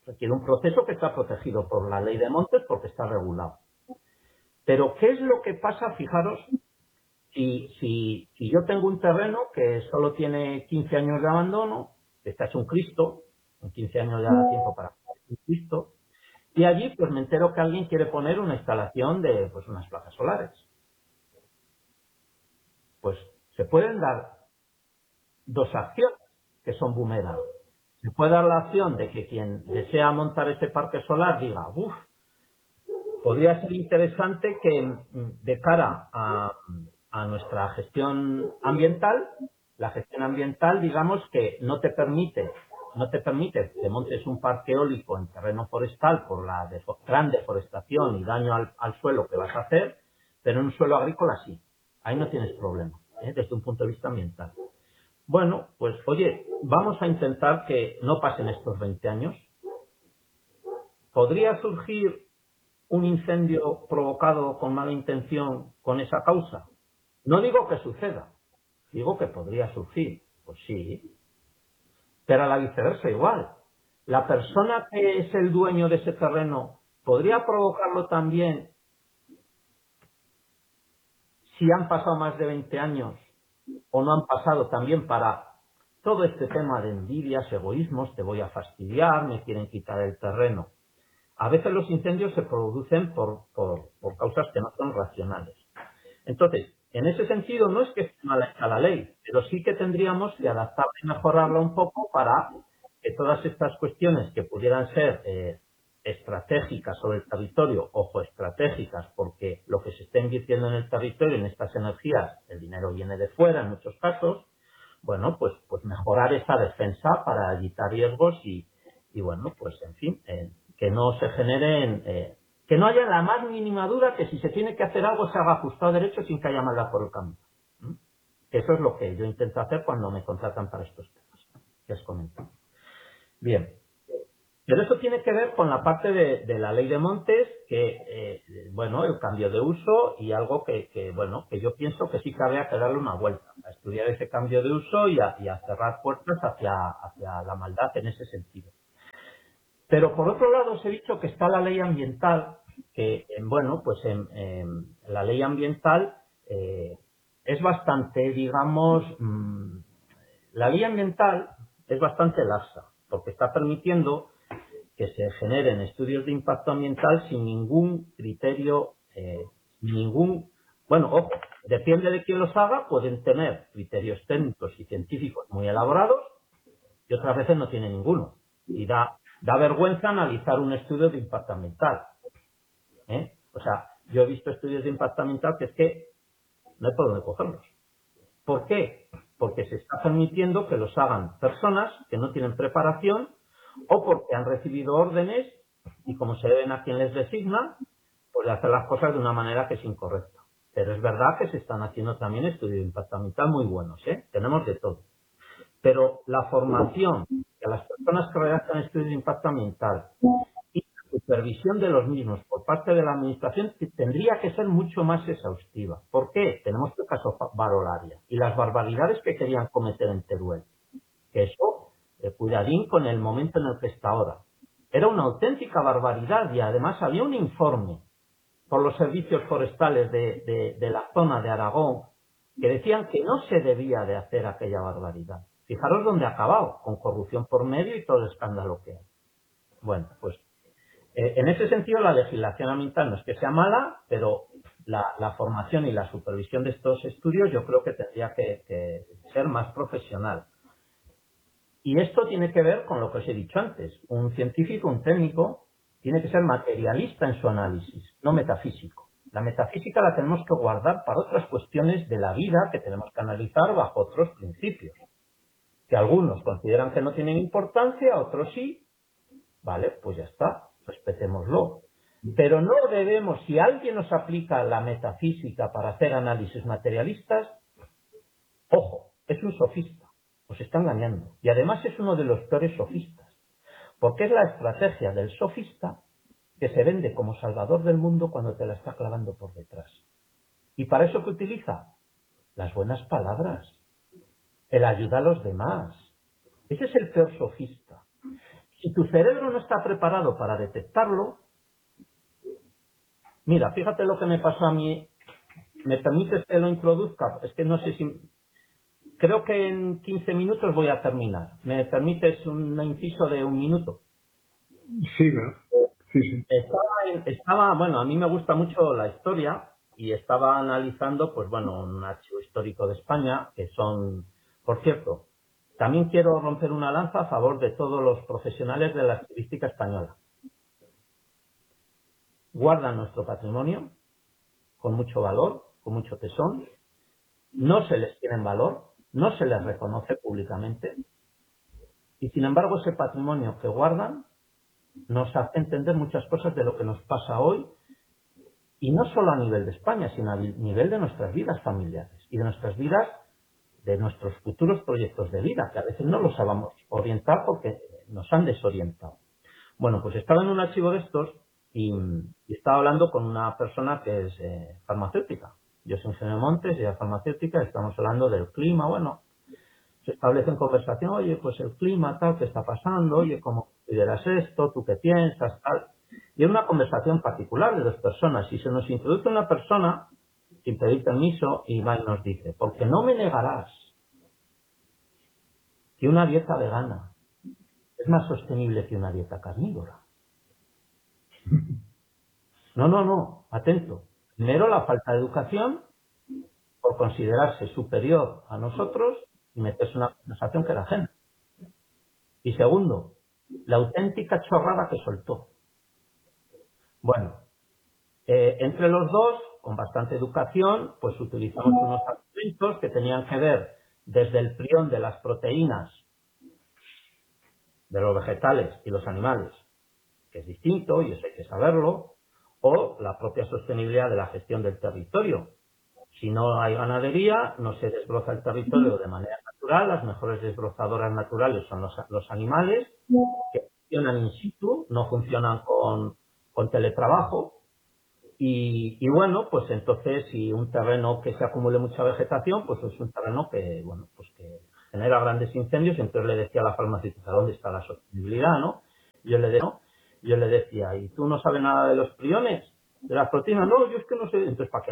Requiere un proceso que está protegido por la ley de montes porque está regulado. Pero ¿qué es lo que pasa? Fijaros, si, si, si yo tengo un terreno que solo tiene quince años de abandono, que está hecho un Cristo, en quince años ya da tiempo para hacer un Cristo, y allí pues me entero que alguien quiere poner una instalación de pues unas placas solares. Pues se pueden dar dos acciones que son boomerang. Se puede dar la acción de que quien desea montar ese parque solar diga, uff, podría ser interesante que de cara a, a nuestra gestión ambiental, la gestión ambiental, digamos que no te permite, no te permite que montes un parque eólico en terreno forestal por la defo- gran deforestación y daño al, al suelo que vas a hacer, pero en un suelo agrícola sí. Ahí no tienes problema, ¿eh? Desde un punto de vista ambiental. Bueno, pues oye, vamos a intentar que no pasen estos veinte años. ¿Podría surgir un incendio provocado con mala intención con esa causa? No digo que suceda, digo que podría surgir. Pues sí, pero a la viceversa igual. La persona que es el dueño de ese terreno podría provocarlo también si han pasado más de veinte años o no han pasado también para todo este tema de envidias, egoísmos, te voy a fastidiar, me quieren quitar el terreno. A veces los incendios se producen por, por, por causas que no son racionales. Entonces, en ese sentido no es que esté mal hecha la ley, pero sí que tendríamos que adaptarla y mejorarla un poco para que todas estas cuestiones que pudieran ser eh, estratégicas sobre el territorio, ojo, estratégicas, porque lo que se está invirtiendo en el territorio, en estas energías, el dinero viene de fuera en muchos casos, bueno, pues, pues mejorar esa defensa para evitar riesgos y, y bueno, pues en fin, eh, que no se generen, eh, que no haya la más mínima duda que si se tiene que hacer algo se haga ajustado derecho sin que haya maldad por el camino. ¿Mm? Eso es lo que yo intento hacer cuando me contratan para estos temas que os comento. Bien. Pero eso tiene que ver con la parte de, de la ley de montes, que, eh, bueno, el cambio de uso y algo que, que, bueno, que yo pienso que sí que habría que darle una vuelta, a estudiar ese cambio de uso y a, y a cerrar puertas hacia, hacia la maldad en ese sentido. Pero por otro lado os he dicho que está la ley ambiental, que, eh, bueno, pues en, en la ley ambiental eh, es bastante, digamos, mmm, la ley ambiental es bastante laxa, porque está permitiendo que se generen estudios de impacto ambiental sin ningún criterio, eh, ningún, bueno, ojo, depende de quién los haga, pueden tener criterios técnicos y científicos muy elaborados y otras veces no tienen ninguno. Y da, da vergüenza analizar un estudio de impacto ambiental, ¿eh? O sea, yo he visto estudios de impacto ambiental que es que no hay por dónde cogerlos. ¿Por qué? Porque se está permitiendo que los hagan personas que no tienen preparación o porque han recibido órdenes y como se deben a quien les designa, pues de hacer las cosas de una manera que es incorrecta. Pero es verdad que se están haciendo también estudios de impacto ambiental muy buenos, ¿eh? Tenemos de todo. Pero la formación de las personas que redactan estudios de impacto ambiental y la supervisión de los mismos por parte de la administración que tendría que ser mucho más exhaustiva. ¿Por qué? Tenemos el caso Barolaria y las barbaridades que querían cometer en Teruel. Que eso, eh, cuidadín con el momento en el que está ahora. Era una auténtica barbaridad y además había un informe por los servicios forestales de, de, de la zona de Aragón que decían que no se debía de hacer aquella barbaridad. Fijaros dónde ha acabado, con corrupción por medio y todo el escándalo que hay. Bueno, pues eh, en ese sentido la legislación ambiental no es que sea mala, pero la, la formación y la supervisión de estos estudios yo creo que tendría que, que ser más profesional. Y esto tiene que ver con lo que os he dicho antes. Un científico, un técnico, tiene que ser materialista en su análisis, no metafísico. La metafísica la tenemos que guardar para otras cuestiones de la vida que tenemos que analizar bajo otros principios. Que algunos consideran que no tienen importancia, otros sí. Vale, pues ya está, respetémoslo. Pero no debemos, si alguien nos aplica la metafísica para hacer análisis materialistas, ojo, es un sofista. Os está engañando. Y además es uno de los peores sofistas. Porque es la estrategia del sofista que se vende como salvador del mundo cuando te la está clavando por detrás. ¿Y para eso qué utiliza? Las buenas palabras. El ayuda a los demás. Ese es el peor sofista. Si tu cerebro no está preparado para detectarlo, mira, fíjate lo que me pasó a mí. ¿Me permites que lo introduzca? Es que no sé si... Creo que en quince minutos voy a terminar. ¿Me permites un inciso de un minuto? Sí, ¿verdad? Sí, sí. Estaba, en- estaba, bueno, a mí me gusta mucho la historia y estaba analizando, pues bueno, un archivo histórico de España, que son, por cierto, también quiero romper una lanza a favor de todos los profesionales de la archivística española. Guardan nuestro patrimonio con mucho valor, con mucho tesón, no se les tiene en valor, no se les reconoce públicamente y sin embargo ese patrimonio que guardan nos hace entender muchas cosas de lo que nos pasa hoy. Y no solo a nivel de España, sino a nivel de nuestras vidas familiares y de nuestras vidas, de nuestros futuros proyectos de vida, que a veces no los sabemos orientar porque nos han desorientado. Bueno, pues estaba en un archivo de estos y, y estaba hablando con una persona que es eh, farmacéutica. Yo soy ingeniero de montes, ella es farmacéutica, estamos hablando del clima, bueno, se establece en conversación, oye, pues el clima, tal, ¿qué está pasando? Oye, ¿cómo consideras esto? ¿Tú qué piensas? Tal. Y es una conversación particular de dos personas. Y se nos introduce una persona, sin pedir permiso, y va y nos dice, porque no me negarás que una dieta vegana es más sostenible que una dieta carnívora. No, no, no, atento. Primero, la falta de educación por considerarse superior a nosotros y meterse en una conversación que era ajena. Y segundo, la auténtica chorrada que soltó. Bueno, eh, entre los dos, con bastante educación, pues utilizamos unos argumentos que tenían que ver desde el prión de las proteínas de los vegetales y los animales, que es distinto y eso hay que saberlo, o la propia sostenibilidad de la gestión del territorio. Si no hay ganadería, no se desbroza el territorio de manera natural, las mejores desbrozadoras naturales son los, los animales, que funcionan in situ, no funcionan con, con teletrabajo. Y, y bueno, pues entonces si un terreno que se acumule mucha vegetación, pues es un terreno que, bueno, pues que genera grandes incendios. Entonces le decía a la farmacéutica, ¿dónde está la sostenibilidad, no? Yo le, de, ¿no? yo le decía, ¿y tú no sabes nada de los priones? ¿De las proteínas? No, yo es que no sé. Entonces, ¿para qué